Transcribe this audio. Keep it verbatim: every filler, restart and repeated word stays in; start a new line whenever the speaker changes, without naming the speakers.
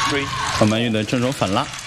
three.
我们玉的正手反拉。